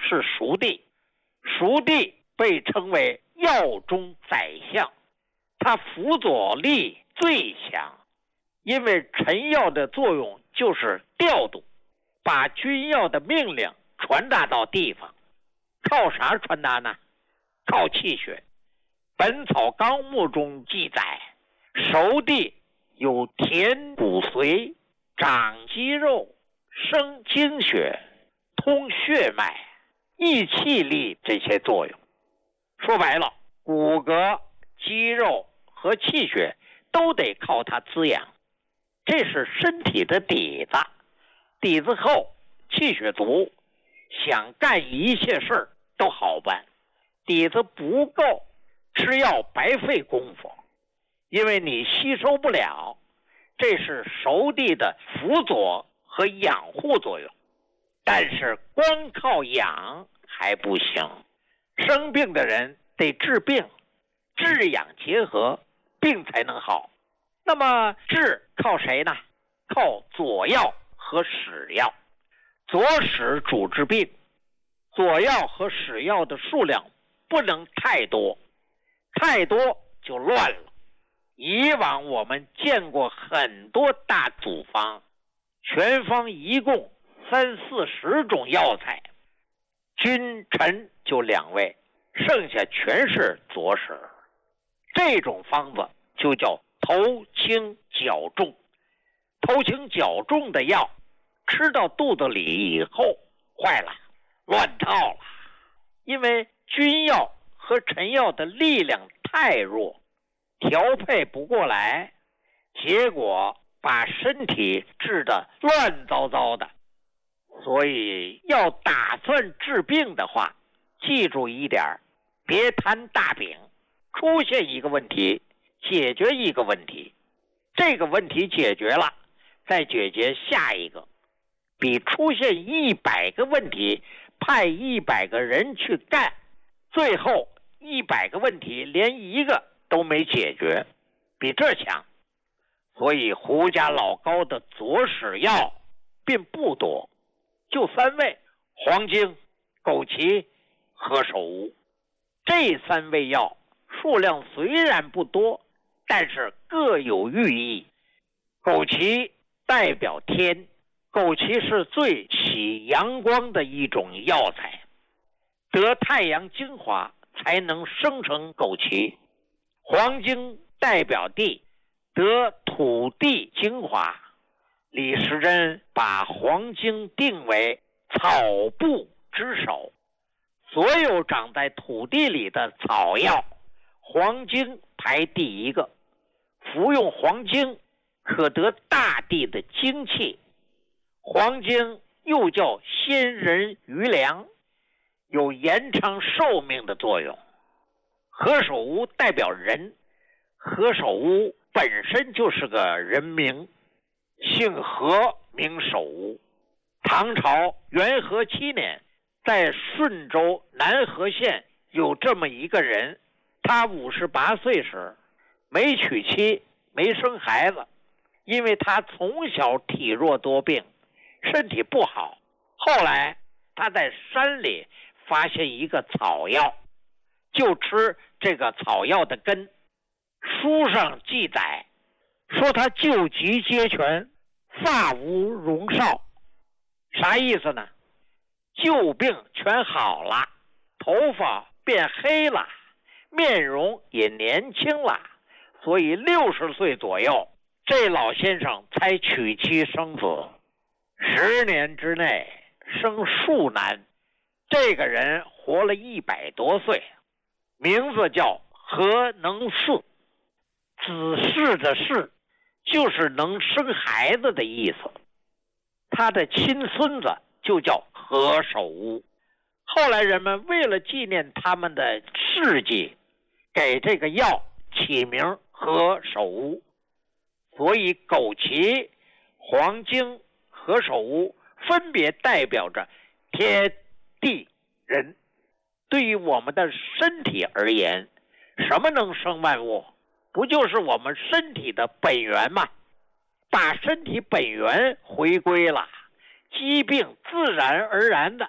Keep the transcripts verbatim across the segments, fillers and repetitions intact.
是熟地，熟地被称为药中宰相，它辅佐力最强，因为臣药的作用就是调度，把君要的命令传达到地方。靠啥传达呢？靠气血。本草纲目中记载，熟地有填骨髓、长肌肉、生精血、通血脉、益气力这些作用。说白了，骨骼、肌肉和气血都得靠它滋养，这是身体的底子。底子厚，气血足，想干一切事儿都好办。底子不够，吃药白费功夫，因为你吸收不了，这是熟地的辅佐和养护作用。但是光靠养还不行，生病的人得治病，治养结合，病才能好。那么治靠谁呢？靠佐药和使药。佐使主治病，佐药和使药的数量不能太多，太多就乱了。以往我们见过很多大组方，全方一共三四十种药材，君臣就两位，剩下全是佐使。这种方子就叫头轻脚重。头轻脚重的药吃到肚子里以后，坏了，乱套了。因为君药和臣药的力量太弱，调配不过来，结果把身体治得乱糟糟的。所以要打算治病的话，记住一点，别摊大饼，出现一个问题解决一个问题，这个问题解决了再解决下一个，比出现一百个问题派一百个人去干，最后一百个问题连一个都没解决，比这强。所以胡家老高的佐使药并不多，就三味：黄精、枸杞、何首乌。这三味药数量虽然不多，但是各有寓意。枸杞代表天，枸杞是最起阳光的一种药材，得太阳精华才能生成枸杞。黄精代表地，得土地精华。李时珍把黄精定为草部之首，所有长在土地里的草药，黄精排第一个。服用黄精可得大地的精气。黄精又叫仙人余粮，有延长寿命的作用。何首乌代表人，何首乌本身就是个人名，姓何名首乌。唐朝元和七年，在顺州南河县有这么一个人，他五十八岁时没娶妻，没生孩子，因为他从小体弱多病，身体不好。后来他在山里发现一个草药，就吃这个草药的根。书上记载说他救急皆全，发无荣少。啥意思呢？旧病全好了，头发变黑了，面容也年轻了，所以六十岁左右，这老先生才娶妻生子。十年之内生数男，这个人活了一百多岁，名字叫何能嗣。子嗣的嗣就是能生孩子的意思。他的亲孙子就叫何首乌。后来人们为了纪念他们的事迹，给这个药起名何首乌。所以枸杞、黄精、何首乌分别代表着天地人。对于我们的身体而言，什么能生万物？不就是我们身体的本源吗？把身体本源回归了，疾病自然而然的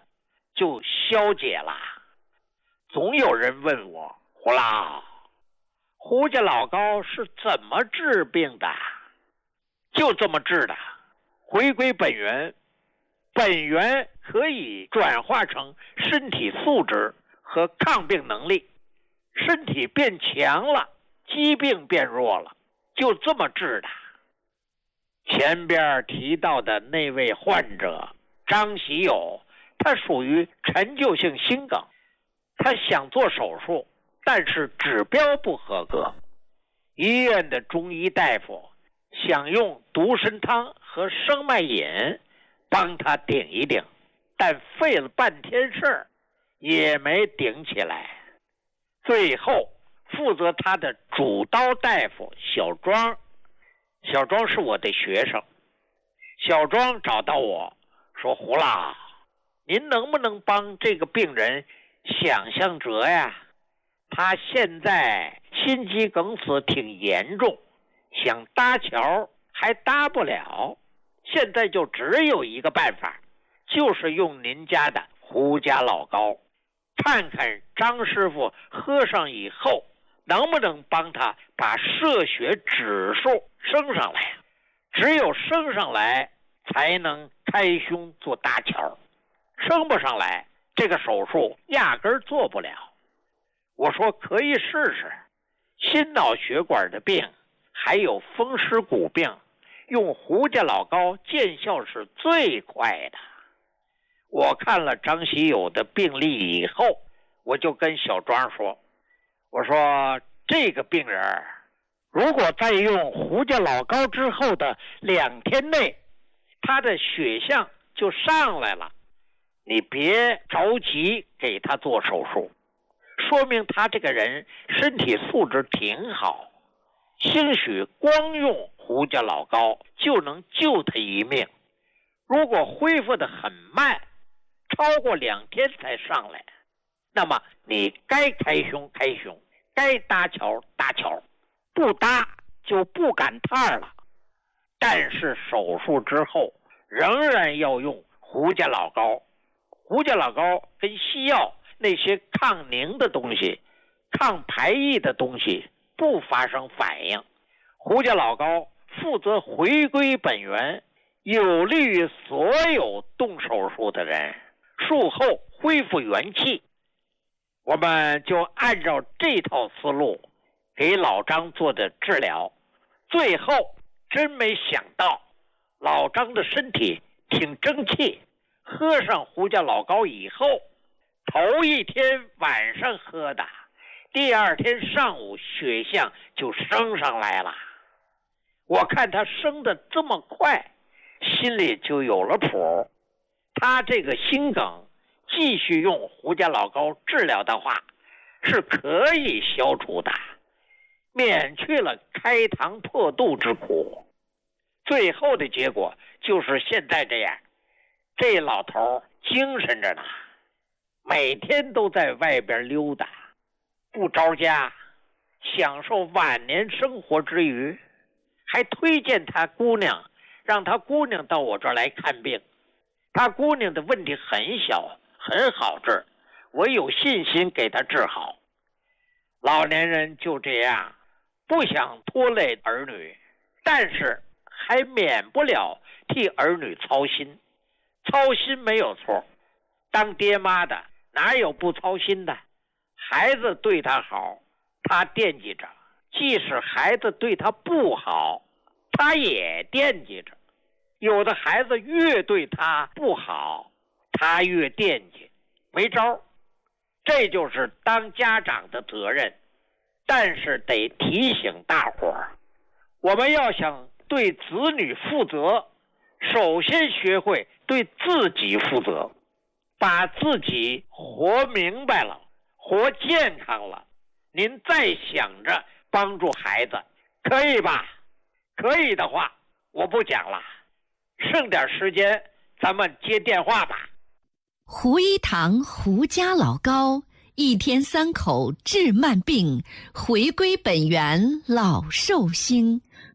就消解了。总有人问我，胡老，胡家老高是怎么治病的？就这么治的，回归本源。本源可以转化成身体素质和抗病能力，身体变强了，疾病变弱了，就这么治的。前边提到的那位患者张喜友，他属于陈旧性心梗，他想做手术，但是指标不合格。医院的中医大夫想用独参汤和生脉饮帮他顶一顶，但费了半天事儿也没顶起来。最后负责他的主刀大夫小庄，小庄是我的学生，小庄找到我说，胡老，您能不能帮这个病人想象辙呀？他现在心肌梗死挺严重，想搭桥还搭不了，现在就只有一个办法，就是用您家的胡家老高，看看张师傅喝上以后能不能帮他把射血指数升上来。只有升上来才能开胸做搭桥，升不上来这个手术压根儿做不了。我说可以试试，心脑血管的病还有风湿骨病，用胡家老高见效是最快的。我看了张喜友的病例以后，我就跟小庄说，我说这个病人如果在用胡家老高之后的两天内，他的血象就上来了，你别着急给他做手术，说明他这个人身体素质挺好，兴许光用胡家老高就能救他一命。如果恢复得很慢，超过两天才上来，那么你该开胸开胸，该搭桥搭桥，不搭就不赶趟了。但是手术之后仍然要用胡家老高，胡家老高跟西药那些抗凝的东西、抗排异的东西不发生反应。胡家老高负责回归本源，有利于所有动手术的人术后恢复元气。我们就按照这套思路给老张做的治疗，最后真没想到老张的身体挺争气，喝上胡家老高以后，头一天晚上喝的，第二天上午血象就升上来了。我看他升得这么快，心里就有了谱。他这个心梗继续用胡家老高治疗的话，是可以消除的，免去了开膛破肚之苦。最后的结果就是现在这样，这老头精神着呢，每天都在外边溜达，不着家，享受晚年生活之余，还推荐他姑娘，让他姑娘到我这儿来看病。他姑娘的问题很小，很好治，我有信心给他治好。老年人就这样，不想拖累儿女，但是还免不了替儿女操心。操心没有错，当爹妈的哪有不操心的？孩子对他好，他惦记着，即使孩子对他不好，他也惦记着。有的孩子越对他不好，他越惦记，没招。这就是当家长的责任。但是得提醒大伙儿，我们要想对子女负责，首先学会对自己负责，把自己活明白了，活健康了，您再想着帮助孩子，可以吧？可以的话，我不讲了，剩点时间咱们接电话吧。 胡一堂胡家老高，一天三口治慢病，回归本源老寿星。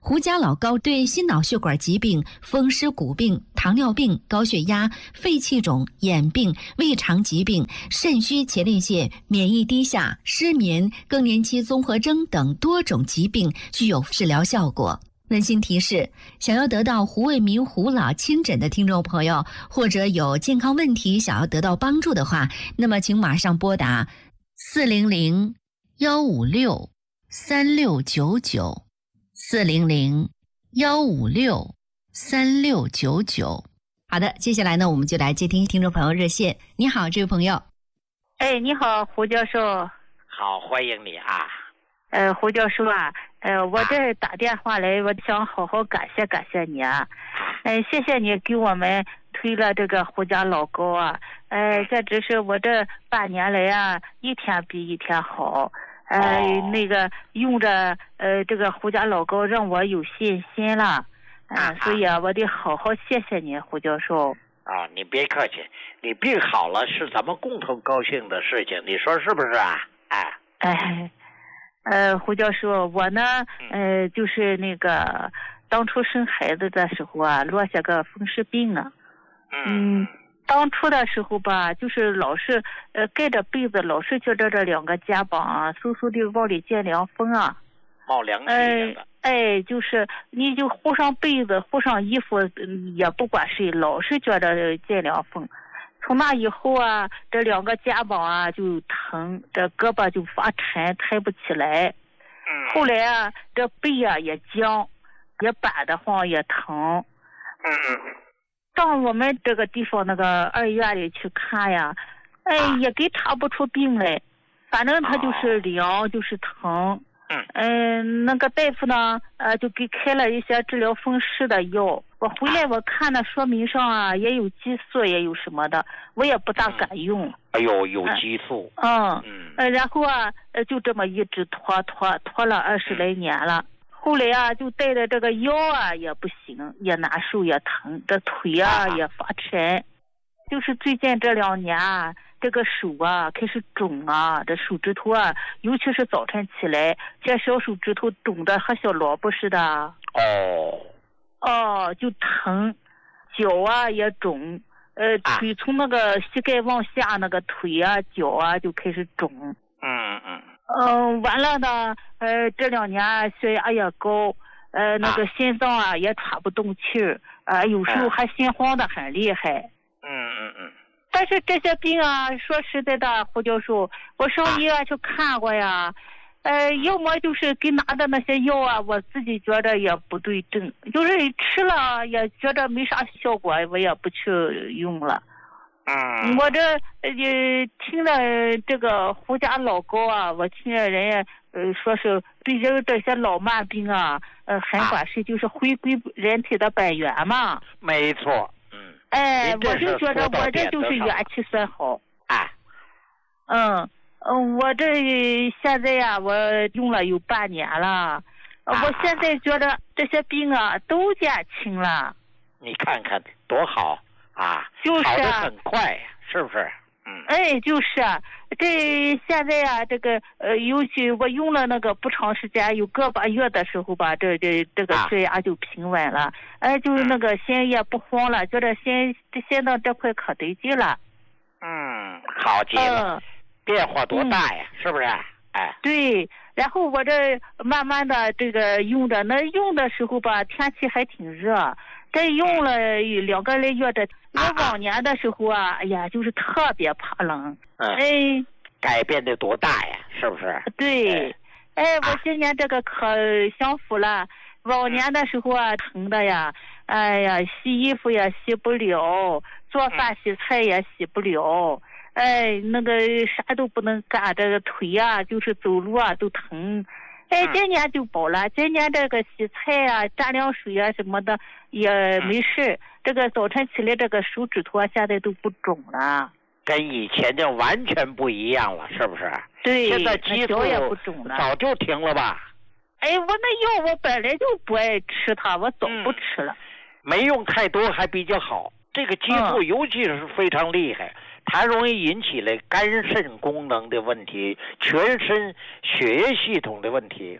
胡家老高对心脑血管疾病、风湿骨病、糖尿病、高血压、肺气肿、眼病、胃肠疾病、肾虚前列腺、免疫低下、失眠、更年期综合征等多种疾病具有治疗效果。温馨提示：想要得到胡卫民胡老亲诊的听众朋友，或者有健康问题想要得到帮助的话，那么请马上拨打四零零幺五六三六九九。四零零幺五六三六九九。好的，接下来呢，我们就来接听听众朋友热线。你好，这位朋友。 哎，你好，胡教授。 好，欢迎你啊。 呃，胡教授啊，呃，我这打电话来，我想好好感谢感谢你啊。呃，谢谢你给我们推了这个胡家老高啊。呃，这只是我这半年来啊，一天比一天好。呃，哦、那个用着呃这个胡家老高让我有信心了，啊、呃，所以啊，我得好好谢谢你，胡教授。 啊、哦，你别客气，你病好了是咱们共同高兴的事情，你说是不是啊？哎， 哎，呃，胡教授，我呢，呃，就是那个当初生孩子的时候啊，落下个风湿病啊，嗯。嗯当初的时候吧，就是老是呃盖着被子，老是觉得这两个肩膀啊，嗖嗖的往里见凉风啊， 冒凉气的。哎，就是你就糊上被子，糊上衣服，嗯、也不管谁，老是觉得见凉风。从那以后啊，这两个肩膀啊就疼，这胳膊就发沉，抬不起来。 嗯。 后来啊，这背啊也僵，也板得慌，也疼。 嗯嗯。 到我们这个地方那个二医院里去看呀，哎，也给查不出病来，反正他就是凉，哦、就是疼。 嗯， 嗯、呃，那个大夫呢，呃，就给开了一些治疗风湿的药。我回来我看那说明上啊，也有激素，也有什么的，我也不大敢用。 嗯、哎呦，有激素。 嗯嗯。呃，然后啊，呃，就这么一直拖拖拖了二十来年了。嗯后来啊，就带着这个腰啊也不行，也难受，也疼，这腿啊也发沉。就是最近这两年啊，这个手啊开始肿啊，这手指头啊，尤其是早晨起来，这小手指头肿的和小萝卜似的。 哦。 哦，就疼，脚啊也肿，呃，腿从那个膝盖往下那个腿啊、脚啊就开始肿。 嗯嗯。 嗯、呃，完了呢，呃，这两年血压也高，呃，那个心脏啊也喘不动气儿，啊、呃，有时候还心慌的很厉害。 嗯嗯嗯。 但是这些病啊，说实在的，胡教授，我上医院去看过呀，呃，要么就是给拿的那些药啊，我自己觉得也不对症，就是吃了也觉得没啥效果，我也不去用了。 嗯， 我这呃听了这个胡家老高啊，我听着人家呃说是对这这些老慢病啊，呃很管事，就是回归人体的本源嘛。 没错，嗯。 哎，我就觉得我这就是元气算好。 啊。 嗯嗯，我这现在呀、啊，我用了有半年了，啊、我现在觉得这些病啊都减轻了。 你看看多好。啊， 就是好的很快呀，是不是？嗯， 哎，就是啊，这现在啊，这个呃，尤其我用了那个不长时间，有个把月的时候吧，这这这个血压就平稳了，哎、啊，就是那个心也不慌了，觉得心心脏这块可得劲了。 嗯，好极了，嗯、变化多大呀，嗯、是不是？哎， 对。然后我这慢慢的这个用着，那用的时候吧，天气还挺热。这用了两个来月的，我往年的时候啊，哎呀，就是特别怕冷。 嗯、 哎， 改变的多大呀，是不是？ 对，哎，哎我今年这个可相符了。往年的时候啊，疼的呀，哎呀，洗衣服也洗不了，做饭洗菜也洗不了，哎，那个啥都不能干，这个腿啊，就是走路啊都疼。哎，今年就饱了。今年这个洗菜啊、蘸凉水啊什么的也没事。这个早晨起来，这个手指头啊，现在都不肿了。 跟以前就完全不一样了，是不是？ 对， 现在激素也不肿了， 早就停了吧？ 哎，我那药我本来就不爱吃它，我早不吃了。 嗯、没用太多还比较好。这个激素尤其是非常厉害。嗯它容易引起了肝肾功能的问题，全身血液系统的问题，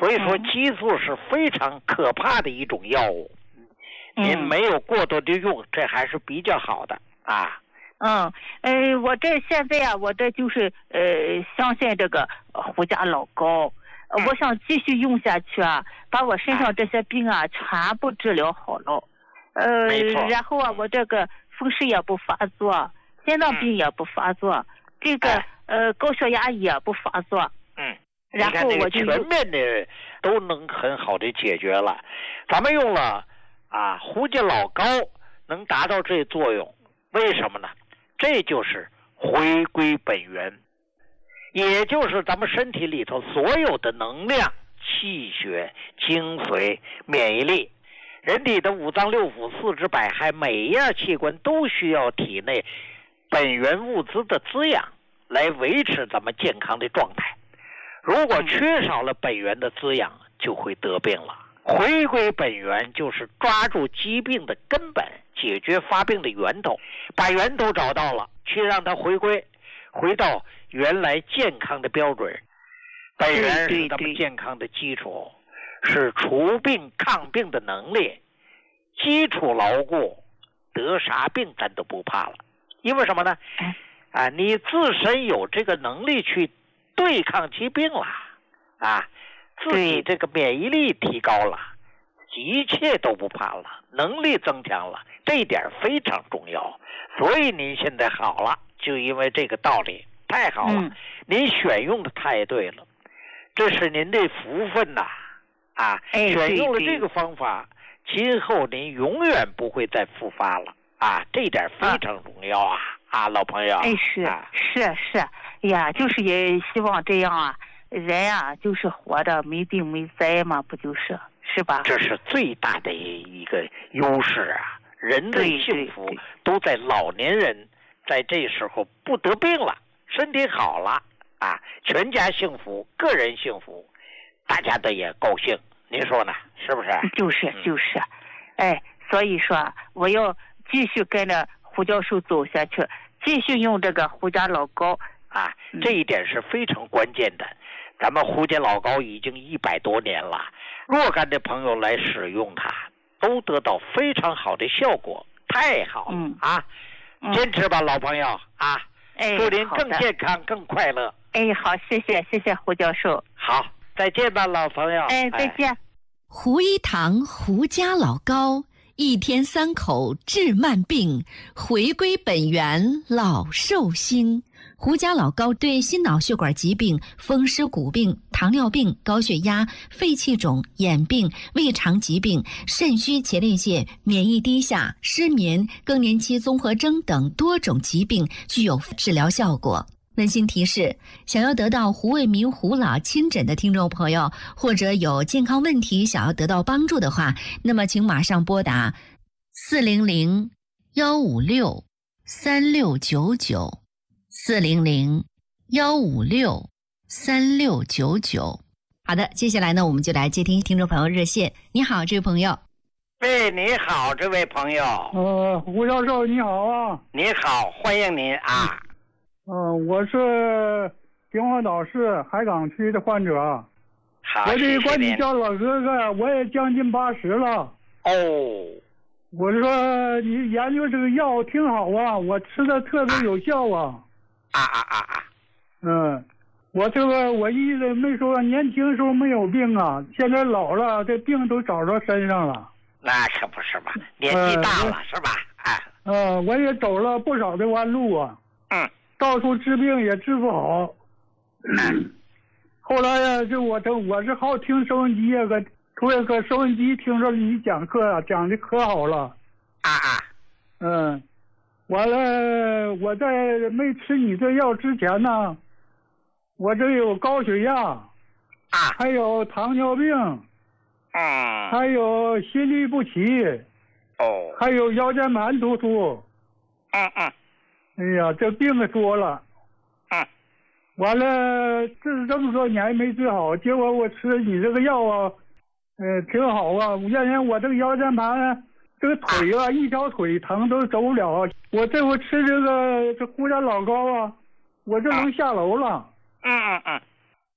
所以说激素是非常可怕的一种药物， 嗯、 您没有过多的用，这还是比较好的啊。 嗯，呃，我这现在啊，我这就是呃，相信这个胡家老膏，呃、我想继续用下去啊，把我身上这些病啊全部治疗好了。呃，然后啊，我这个风湿也不发作，心脏病也不发作，嗯、这个、哎、呃高血压也不发作。 嗯， 然后我就全面的都能很好的解决了。咱们用了啊胡家老膏能达到这作用，为什么呢？这就是回归本源，也就是咱们身体里头所有的能量、气血、精髓、免疫力，人体的五脏六腑、四肢百骸，每一样器官都需要体内本源物资的滋养，来维持咱们健康的状态。如果缺少了本源的滋养，就会得病了。回归本源就是抓住疾病的根本，解决发病的源头，把源头找到了，去让它回归，回到原来健康的标准。本源是咱们健康的基础，是除病抗病的能力。基础牢固，得啥病咱都不怕了。因为什么呢？啊，你自身有这个能力去对抗疾病了啊，自己这个免疫力提高了，一切都不怕了，能力增强了，这一点非常重要。所以您现在好了，就因为这个道理，太好了，嗯、您选用的太对了，这是您的福分呐！啊， 哎、 选用了这个方法，今后您永远不会再复发了啊，这一点非常重要啊！啊，啊老朋友， 哎，是、 啊、 是是，哎呀，就是也希望这样啊。人啊，就是活着没病没灾嘛，不就是，是吧？ 这是最大的一个优势啊！人的幸福都在老年人在这时候不得病了，身体好了啊，全家幸福，个人幸福，大家的也高兴。您说呢？是不是？ 就是就是，嗯、哎，所以说我要继续跟着胡教授走下去，继续用这个胡家老膏啊，这一点是非常关键的。咱们胡家老膏已经一百多年了，若干的朋友来使用它，都得到非常好的效果，太好了、 嗯、 啊！坚持吧，老朋友啊！ 哎， 祝您更健康、更快乐。 哎，好，谢谢，谢谢胡教授。 好，再见吧，老朋友。 哎，再见。 哎、胡一堂胡家老膏，一天三口治慢病，回归本源老寿星。胡家老膏对心脑血管疾病、风湿骨病、糖尿病、高血压、肺气肿、眼病、胃肠疾病、肾虚前列腺、免疫低下、失眠、更年期综合征等多种疾病具有治疗效果。温馨提示：想要得到胡卫民胡老亲诊的听众朋友，或者有健康问题想要得到帮助的话，那么请马上拨打四零零幺五六三六九九。四零零幺五六三六九九。好的，接下来呢，我们就来接听听众朋友热线。你好，这位朋友。 喂，你好，这位朋友。 呃，胡教授你好啊。 你好，欢迎您啊。 嗯、呃，我是平华岛市海港区的患者。 好， 我这管你叫老哥哥，我也将近八十了。 哦。 我说你研究这个药挺好啊，我吃的特别有效啊。 啊啊啊啊！ 嗯，我这个我一直没说年轻时候没有病啊，现在老了，这病都找到身上了。 那可不是吧？年纪大了、呃、是吧？哎。 呃，我也走了不少的弯路啊。 嗯。 到处治病也治不好。嗯。后来呀，就我这我是好听收音机啊，个突然个收音机听说你讲课啊，讲的可好了。 啊啊。 嗯。完了，我在没吃你这药之前呢，我这有高血压，啊，还有糖尿病， 嗯， 还有心律不齐， 哦， 还有腰间盘突出， 嗯嗯， 哎呀，这病可多了， 嗯， 完了，治这么多年没治好，结果我吃你这个药啊，呃，挺好啊，原先我这个腰间盘。这个腿啊，一条腿疼都走不了啊！我这回吃这个这胡家老膏啊，我这能下楼了。 嗯嗯嗯。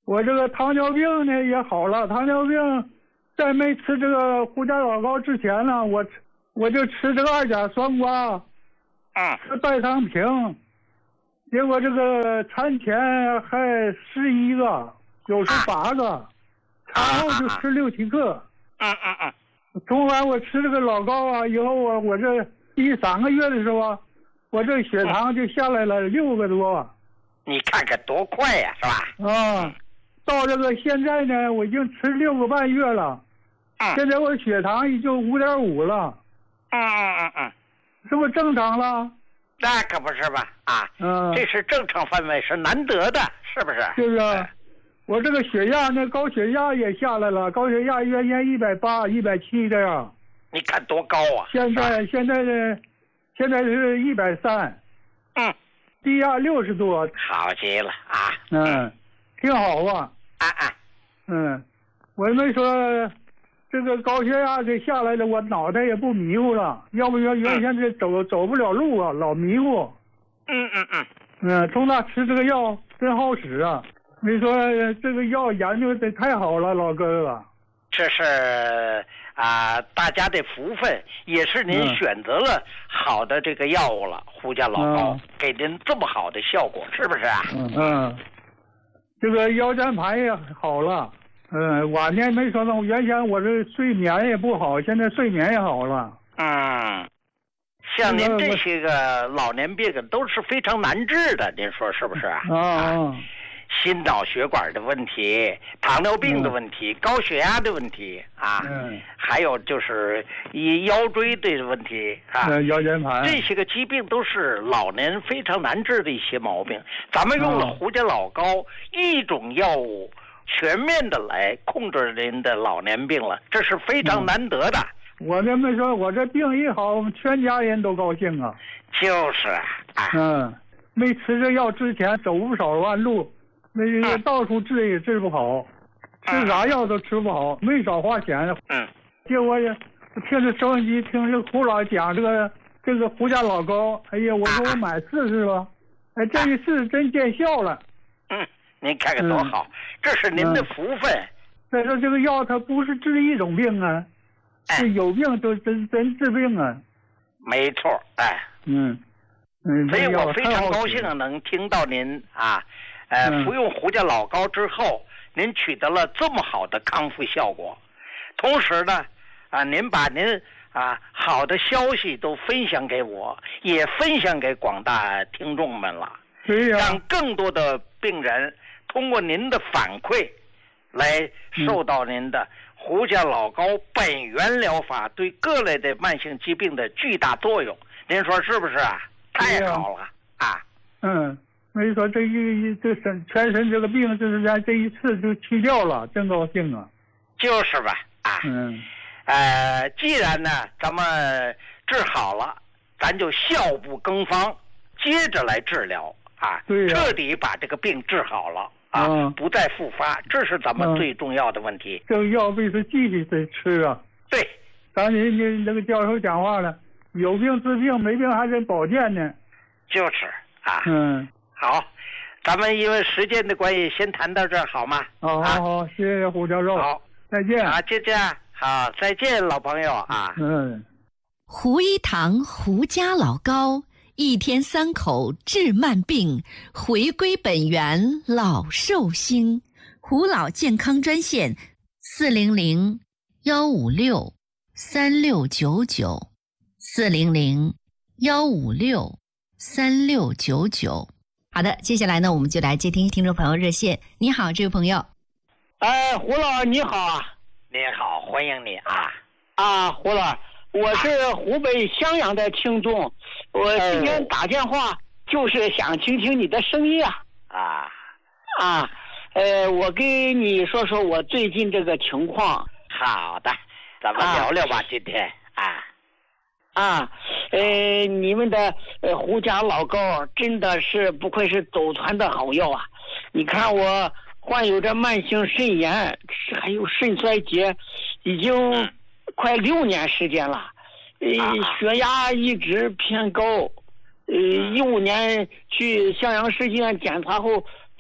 我这个糖尿病呢也好了，糖尿病在没吃这个胡家老膏之前呢，我我就吃这个二甲双胍， 嗯， 吃代糖平，结果这个产前还十一个，有时八个，产后就吃六七个。 嗯嗯嗯。 从完我吃这个老膏啊，以后我我这第三个月的时候，我这血糖就下来了六个多。 你看看多快呀，是吧？ 啊，到这个现在呢，我已经吃六个半月了。 嗯。 现在我血糖已经五点五了。 嗯嗯嗯嗯。 是不是正常了？ 那可不是吧？啊， 嗯， 这是正常范围，是难得的，是不是？ 就是，我这个血压呢，高血压也下来了，高血压原先一百八、一百七这样。 你看多高啊！ 现在现在呢，现在是一百三。 嗯。 低压六十多。 好极了啊！ 嗯，挺好啊。 啊啊。 嗯，我没说。这个高血压这下来了，我脑袋也不迷糊了，要不原原先这走、嗯、走不了路啊，老迷糊。 嗯嗯嗯。 嗯，从那吃这个药真好使啊！你说这个药研究的太好了，老哥哥。 这是啊、呃，大家的福分，也是您选择了好的这个药物了，胡家老膏、嗯、给您这么好的效果，是不是啊？ 嗯嗯。这个腰间盘也好了。嗯，晚年没说呢，原先我这睡眠也不好，现在睡眠也好了。 嗯，像您这些个老年病都是非常难治的，您说是不是啊？ 啊， 啊心脑血管的问题、糖尿病的问题、嗯、高血压的问题啊， 嗯， 还有就是一腰椎的问题啊， 嗯、腰间盘这些个疾病都是老年非常难治的一些毛病。咱们用了胡家老膏、嗯、一种药物。全面的来控制您的老年病了，这是非常难得的。 嗯、我这么说，我这病一好，我们全家人都高兴啊。 就是啊。 嗯，没吃这药之前走不少弯路，那个到处治也治不好，嗯、吃啥药都吃不好，没少花钱。 嗯。 结果也听着收音机，听着胡老讲这个这个胡家老膏，哎呀，我说我买试试吧，哎，这一试真见效了。 嗯。您看看多好、嗯，这是您的福分。 再、嗯、说这个药它不是治一种病啊，是有病都真真治病啊。 没错，哎， 嗯嗯， 所以我非常高兴能听到您啊，呃， 嗯、 服用胡家老膏之后，您取得了这么好的康复效果。同时呢，啊，您把您啊好的消息都分享给我，也分享给广大听众们了， 对呀、啊， 让更多的病人。通过您的反馈，来受到您的胡家老膏本源疗法对各类的慢性疾病的巨大作用，您说是不是啊？太好了啊！ 嗯，没说这一这身全身这个病，就是咱这一次就去掉了，真高兴啊！ 就是吧，啊， 嗯， 呃，既然呢咱们治好了，咱就效不更方，接着来治疗啊， 对呀、 彻底把这个病治好了。啊、嗯，不再复发，这是咱们最重要的问题。 嗯、这个药必须继续得吃啊。 对， 咱人家那个教授讲话了，有病治病，没病还得保健呢。 就是啊。 嗯， 好，咱们因为时间的关系，先谈到这儿好吗？ 好好好，谢谢胡教授。 好， 再见。 啊，就这样，好，再见，老朋友啊。 嗯。 胡一堂胡家老膏。一天三口治慢病，回归本源老寿星。胡老健康专线：四零零幺五六三六九九，四零零幺五六三六九九。好的，接下来呢，我们就来接听听众朋友热线。你好，这位朋友。 哎，胡老你好啊。 你好，欢迎你啊。 啊，胡老。我是湖北襄阳的听众，我今天打电话就是想听听你的声音啊。 啊啊，呃，我跟你说说我最近这个情况。 好的，咱们聊聊吧，啊、今天啊啊，呃，你们的呃胡家老膏真的是不愧是走传的好药啊！你看我患有着慢性肾炎，还有肾衰竭，已经。嗯快六年时间了，呃，血压一直偏高，呃，一五年去襄阳市医院检查后，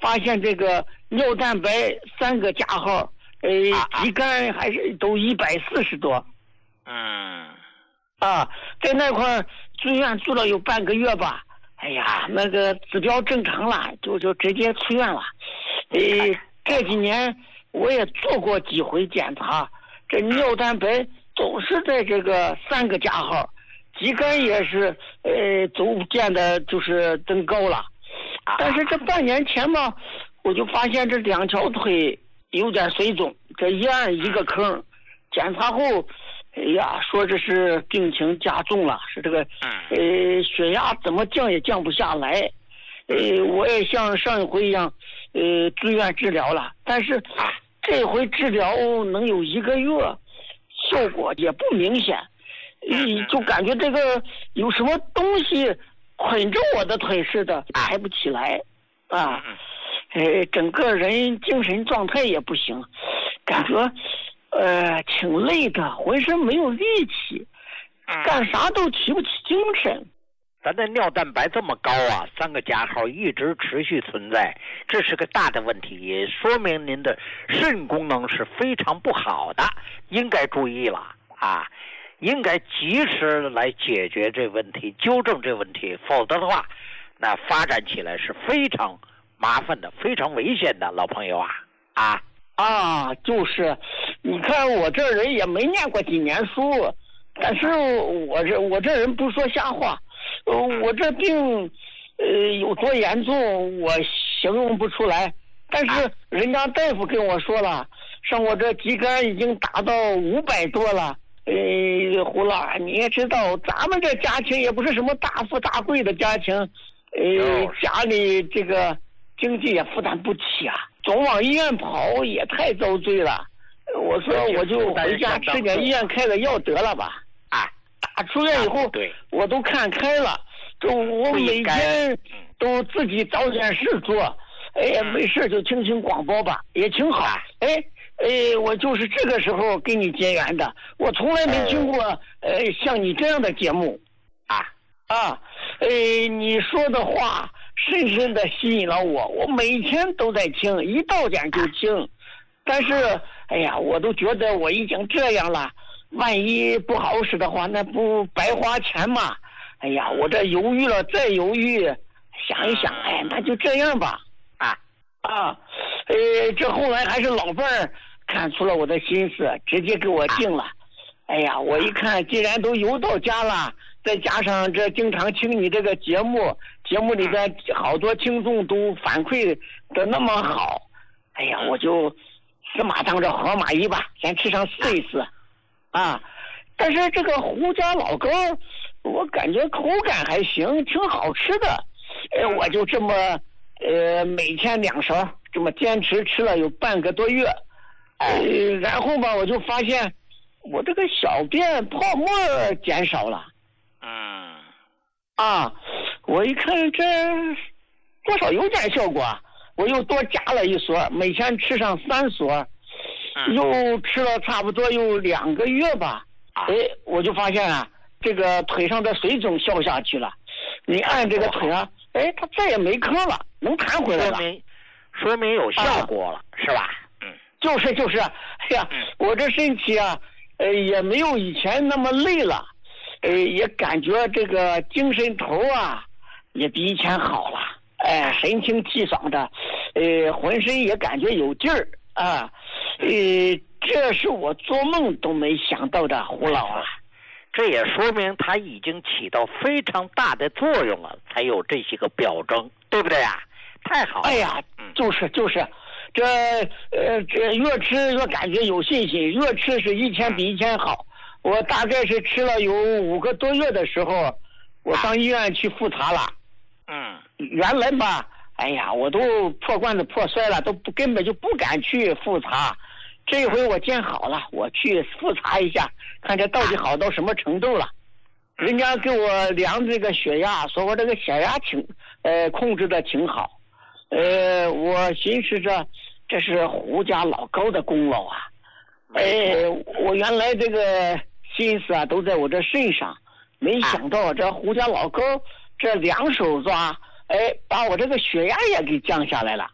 发现这个尿蛋白三个加号，呃，肌酐还是都一百四十多。 嗯。 啊，在那块住院住了有半个月吧，哎呀，那个指标正常了，就就直接出院了。呃，这几年我也做过几回检查，这尿蛋白总是在这个三个加号，肌酐也是呃逐渐的就是增高了。但是这半年前嘛，我就发现这两条腿有点水肿，这一按一个坑，检查后。哎呀，说这是病情加重了，是这个，呃，血压怎么降也降不下来，呃，我也像上一回一样，呃，住院治疗了，但是这回治疗能有一个月，效果也不明显，呃，就感觉这个有什么东西捆着我的腿似的，抬不起来，啊，呃，整个人精神状态也不行，感觉。呃，挺累的，浑身没有力气，干啥都提不起精神。 咱的尿蛋白这么高啊，三个加号一直持续存在，这是个大的问题，也说明您的肾功能是非常不好的，应该注意了啊，应该及时来解决这问题，纠正这问题，否则的话，那发展起来是非常麻烦的，非常危险的，老朋友啊啊。 啊，就是，你看我这人也没念过几年书，但是我这我这人不说瞎话，呃，我这病，呃，有多严重我形容不出来，但是人家大夫跟我说了，像我这肌酐已经达到五百多了，呃，胡老，你也知道，咱们这家庭也不是什么大富大贵的家庭，呃，家里这个经济也负担不起啊。总往医院跑也太遭罪了，我说我就回家吃点医院开的药得了吧。 啊， 打出院以后，我都看开了，就我每天都自己找点事做，哎，没事就听听广播吧，也挺好。哎哎，我就是这个时候跟你结缘的，我从来没听过呃像你这样的节目。 啊啊，呃，你说的话。深深的吸引了我，我每天都在听，一到点就听。但是，哎呀，我都觉得我已经这样了，万一不好使的话，那不白花钱吗？哎呀，我这犹豫了再犹豫，想一想，哎，那就这样吧。 啊啊，呃，这后来还是老伴儿看出了我的心思，直接给我定了。哎呀，我一看，既然都邮到家了。再加上这经常听你这个节目，节目里边好多听众都反馈的那么好，哎呀，我就死马当着活马医吧，先吃上试一试，啊！但是这个胡家老糕，我感觉口感还行，挺好吃的，哎，我就这么呃每天两勺，这么坚持吃了有半个多月，呃，然后吧，我就发现我这个小便泡沫减少了。 嗯， 啊，我一看这多少有点效果，我又多加了一撮，每天吃上三撮，又吃了差不多有两个月吧。哎，我就发现啊，这个腿上的水肿消下去了。你按这个腿啊，哎，它再也没坑了，能弹回来了。 说明说明有效果了，啊、是吧？ 嗯，就是就是，哎呀，我这身体啊，呃，也没有以前那么累了。呃，也感觉这个精神头啊，也比以前好了，哎，神清气爽的，呃，浑身也感觉有劲儿啊，呃，这是我做梦都没想到的，胡老啊， 这也说明它已经起到非常大的作用了，才有这些个表征，对不对呀？太好了！ 哎呀，就是就是，这呃这越吃越感觉有信心，越吃是一天比一天好。我大概是吃了有五个多月的时候，我上医院去复查了。 嗯， 原来吧，哎呀，我都破罐子破摔了，都不根本就不敢去复查。这回我见好了，我去复查一下，看这到底好到什么程度了。人家给我量这个血压，说我这个血压挺呃控制的挺好。呃，我寻思着这是胡家老高的功劳啊。哎，我原来这个心思啊都在我这身上，没想到这胡家老高这两手抓，哎，把我这个血压也给降下来了。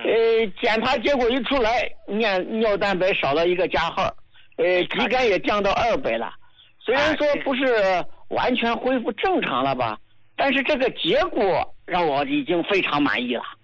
呃，检查结果一出来，尿尿蛋白少了一个加号，呃，肌酐也降到二百了。虽然说不是完全恢复正常了吧，但是这个结果让我已经非常满意了。